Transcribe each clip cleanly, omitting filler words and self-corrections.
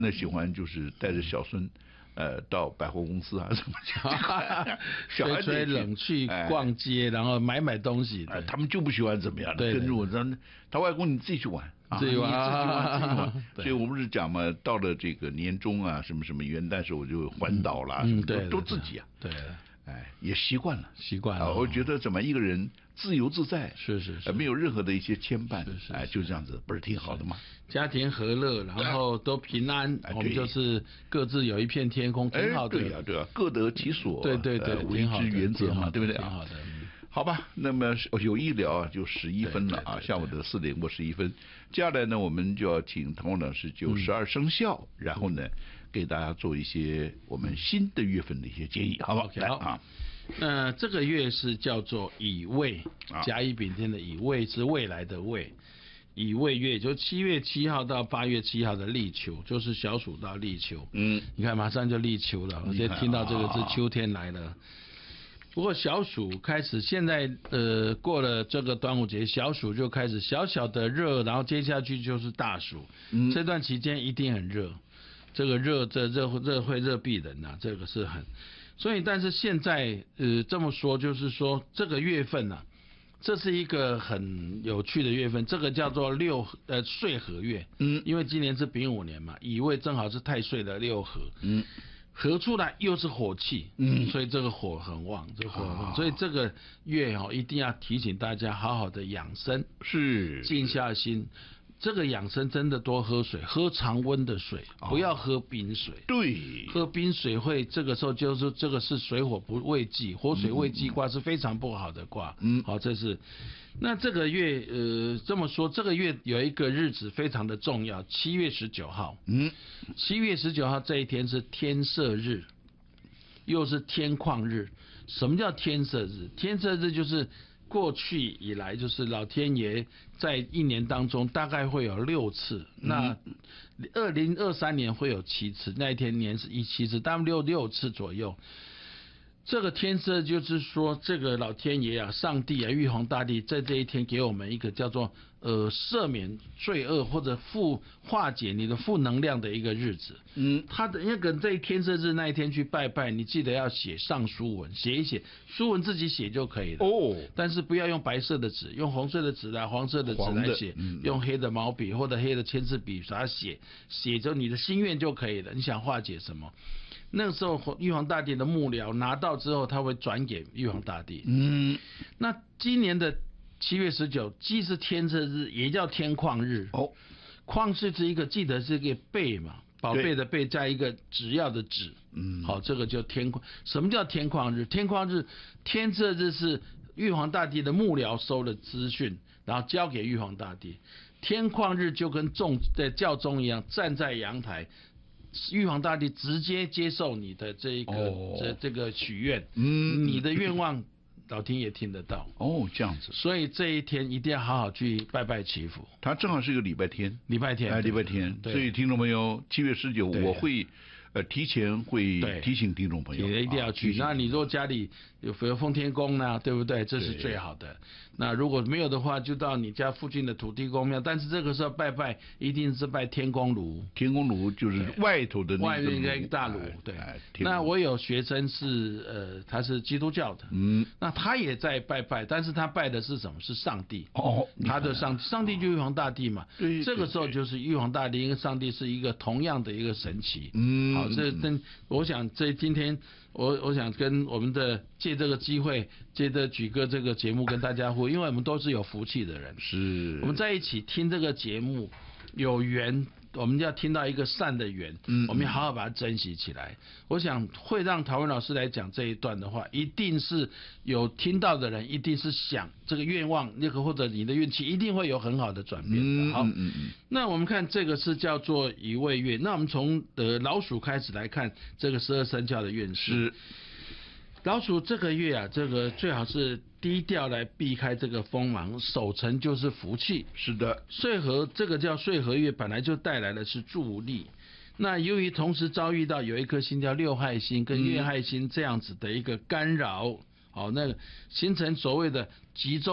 那喜欢就是带着小孙。到百货公司啊什么小孩子吹冷气、逛街，然后买东西。 他们就不喜欢怎么样的，跟着我，他外公你自己去玩， 自己玩， 所以我们是讲嘛，到了这个年终啊，什么元旦时候我就环岛啦，都自己啊， 对。 也习惯了，我觉得怎么一个人自由自在， 是， 没有任何的一些牵绊，就这样子，不是挺好的吗？ 家庭和乐，然后都平安，我们就是各自有一片天空，挺好的。 对啊，各得其所， 对， 为之原则嘛，对不对？ 挺好的。 好吧，那么有一聊就11分了啊，下午的4点过11分。接下来呢，我们就要请唐老师就12生肖，然后呢，给大家做一些我们新的月份的一些建议，好不好？来啊。 那这个月是叫做乙未，甲乙丙丁的乙，未是未来的未，乙未月就7月7号到8月7号的立秋，就是小暑到立秋。你看马上就立秋了，我现在听到这个是秋天来了。不过小暑开始，现在过了这个端午节，小暑就开始小小的热，然后接下去就是大暑。这段期间一定很热，这个热会热毙人呐，这个是很。所以，但是现在这么说，就是说这个月份啊，这是一个很有趣的月份，这个叫做岁合月。因为今年是丙午年嘛，乙未正好是太岁的6合。合出来又是火气，所以这个火很旺，所以这个月一定要提醒大家好好的养生， 是静下心。这个养生真的多喝水，喝常温的水，不要喝冰水。 对， 喝冰水会这个时候就是这个是水火不未济，火水未济卦是非常不好的卦。好，这是。那这个月这么说，这个月有一个日子非常的重要，7月19号。7月19号这一天是天赦日，又是天旷日。什么叫天赦日？天赦日就是过去以来，就是老天爷在一年当中大概会有6次，那2023年会有7次，那一天年是7次，大概6次左右。这个天赦就是说，这个老天爷啊、上帝啊、玉皇大帝在这一天给我们一个叫做赦免罪恶或者化解你的负能量的一个日子。他的那个在天赦日那一天去拜拜，你记得要写上书文，写一写，书文自己写就可以了。但是不要用白色的纸，用红色的纸来黄色的纸来写，用黑的毛笔或者黑的签字笔把它写着你的心愿就可以了。你想化解什么？那个时候玉皇大帝的幕僚拿到之后，他会转给玉皇大帝。那今年的7月19既是天赦日，也叫天旷日。旷是一个记得是一个贝嘛，宝贝的贝加一个只要的只。好，这个叫天旷。什么叫天旷日？天旷日，天赦日是玉皇大帝的幕僚收了资讯，然后交给玉皇大帝。天旷日就跟教宗一样，站在阳台。玉皇大帝直接接受你的这个许愿，你的愿望老天爷听得到。 这样子。 所以这一天一定要好好去拜拜祈福。 它正好是一个礼拜天。 礼拜天。 所以听众朋友，7月19我会提前会提醒听众朋友， 一定要去。那你如果家里有奉天宫呢，对不对？这是最好的。那如果没有的话，就到你家附近的土地公庙。但是这个时候拜拜，一定是拜天公炉。 天公炉就是外头的那个外面那个大炉。对。那我有学生是他是基督教的，那他也在拜拜，但是他拜的是什么？是上帝。他的上帝就玉皇大帝嘛。对。这个时候就是玉皇大帝跟上帝是一个同样的一个神奇。好，我想今天我想跟我们的借这个机会，借着举个这个节目跟大家互，因为我们都是有福气的人， 是我们在一起听这个节目有缘，我们要听到一个善的缘，我们要好好把它珍惜起来。我想会让陶文老师来讲这一段的话，一定是有听到的人，一定是想这个愿望，那个或者你的运气一定会有很好的转变的。好，那我们看这个是叫做乙未月，那我们从老鼠开始来看这个12生肖的运势。老鼠这个月啊，这个最好是低调来避开这个锋芒，守成就是福气。 是的， 岁合这个叫岁合月，本来就带来的是助力。那由于同时遭遇到有一颗星叫六害星跟月害星这样子的一个干扰，好，那形成所谓的集中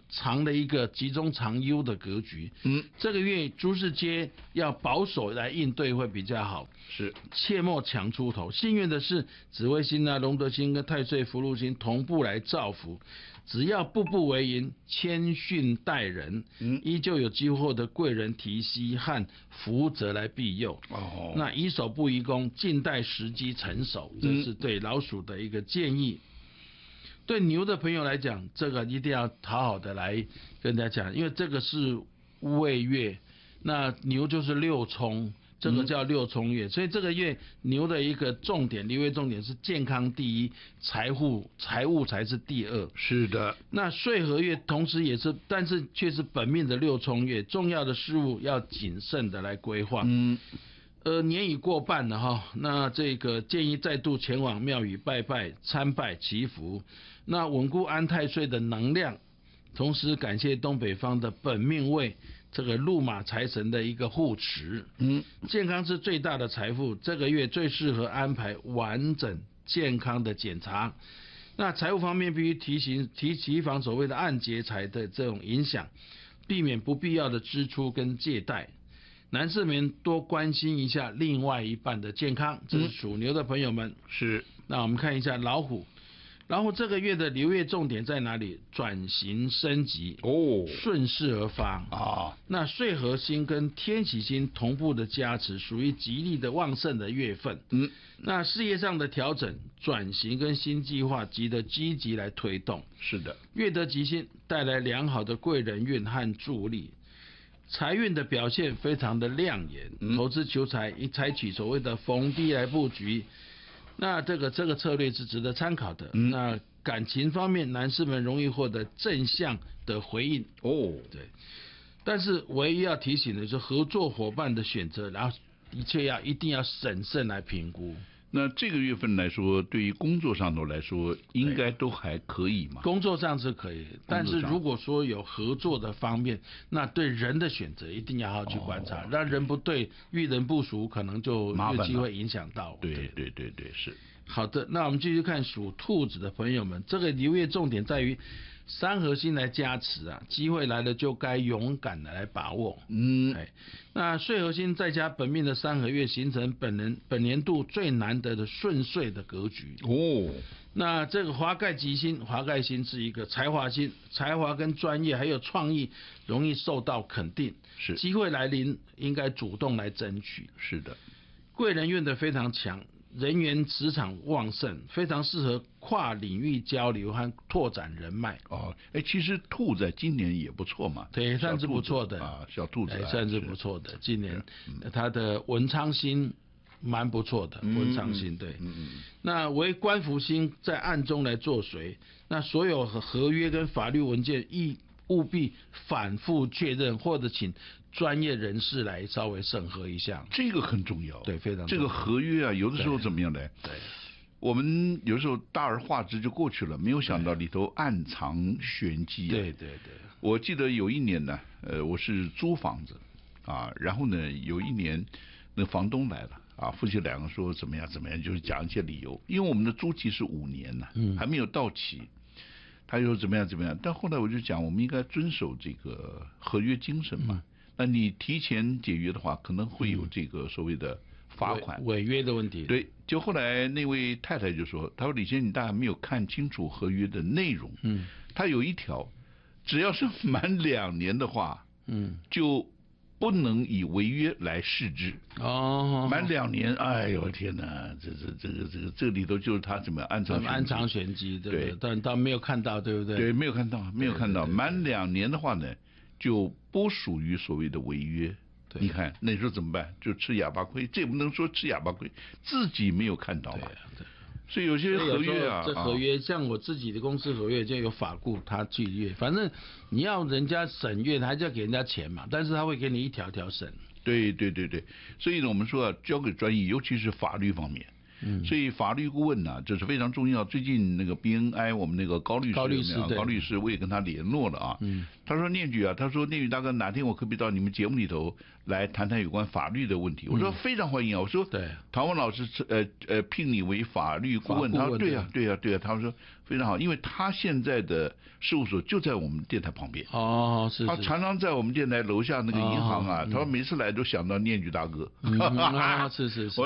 藏了一个吉中藏优的格局。这个月诸事皆要保守来应对会比较好， 是， 切莫强出头。幸运的是，紫微星啊、龙德星跟太岁福禄星同步来造福，只要步步为营，谦逊待人，依旧有机会获得贵人提携和福泽来庇佑。那宜守不宜攻，静待时机成熟，这是对老鼠的一个建议。对牛的朋友来讲，这个一定要好好的来跟大家讲，因为这个是未月，那牛就是六冲，这个叫六冲月，所以这个月牛的一个重点，流月重点是健康第一，财务才是第二。 是的。那岁合月同时也是，但是却是本命的六冲月，重要的事物要谨慎的来规划。年已过半了哈，那这个建议再度前往庙宇拜拜、参拜、祈福，那稳固安太岁的能量，同时感谢东北方的本命位这个路马财神的一个护持。健康是最大的财富，这个月最适合安排完整健康的检查。那财务方面必须提防所谓的暗劫财的这种影响，避免不必要的支出跟借贷。男士们多关心一下另外一半的健康，这是属牛的朋友们。 是。 那我们看一下老虎，老虎这个月的流月重点在哪里？转型升级，顺势而发。那岁合星跟天喜星同步的加持，属于吉利的旺盛的月份。那事业上的调整、转型跟新计划，值得积极来推动。 是的。 月得吉星带来良好的贵人运和助力。财运的表现非常的亮眼，投资求财应采取所谓的逢低来布局，那这个策略是值得参考的。那感情方面，男士们容易获得正向的回应。对，但是唯一要提醒的是合作伙伴的选择，然后的确一定要审慎来评估。 那这个月份来说，对于工作上头来说，应该都还可以嘛？ 工作上是可以，但是如果说有合作的方面，那对人的选择一定要好好去观察，让人不对，遇人不淑，可能就有机会影响到。 对，是。 好的，那我们继续看属兔子的朋友们，这个流月重点在于三合星来加持啊，机会来了就该勇敢的来把握。那岁合星再加本命的三合月，形成本年度最难得的顺遂的格局。那这个华盖吉星，华盖星是一个才华星，才华跟专业还有创意容易受到肯定， 是机会来临应该主动来争取。 是的。 贵人运的非常强，人员磁场旺盛，非常适合跨领域交流和拓展人脉。 其实兔在今年也不错嘛。 对，算是不错的小兔子算是不错的。今年他的文昌星蛮不错的，文昌星对。那为官福星在暗中来作祟，那所有合约跟法律文件务必反复确认，或者请专业人士来稍微审核一下， 这个很重要。 对，非常重要。 这个合约啊，有的时候怎么样呢？ 对， 我们有时候大而化之就过去了，没有想到里头暗藏玄机。 对。 我记得有一年呢，我是租房子然后呢，有一年那房东来了夫妻两个说怎么样，就是讲一些理由，因为我们的租期是5年呢，还没有到期。他又怎么样，但后来我就讲，我们应该遵守这个合约精神嘛。那你提前解约的话，可能会有这个所谓的罚款、 违约的问题。 对，就后来那位太太就说，她说李先生，你大概没有看清楚合约的内容。他有一条，只要是满2年的话，就不能以违约来视之。满2年，哎呦天哪，这里头就是他怎么暗藏玄机，对不对？但没有看到，对不对？ 对，没有看到。满2年的话呢，就不属于所谓的违约。你看那时候怎么办？就吃哑巴亏，这也不能说吃哑巴亏，自己没有看到嘛。所以有些合约这合约像我自己的公司合约就有法顾他拒约，反正你要人家审阅，他就要给人家钱嘛，但是他会给你一条条审。 对，所以呢，我们说交给专业，尤其是法律方面， 所以法律顾问呢，这是非常重要。最近那个 BNI 我们那个高律师我也跟他联络了啊。他说念举啊，他说念举大哥哪天我可不可以到你们节目里头来谈谈有关法律的问题？我说非常欢迎啊。我说对，唐文老师聘你为法律顾问，他说对啊，他说非常好，因为他现在的事务所就在我们电台旁边。 哦，是。 他常常在我们电台楼下那个银行啊，他说每次来都想到念举大哥。 是。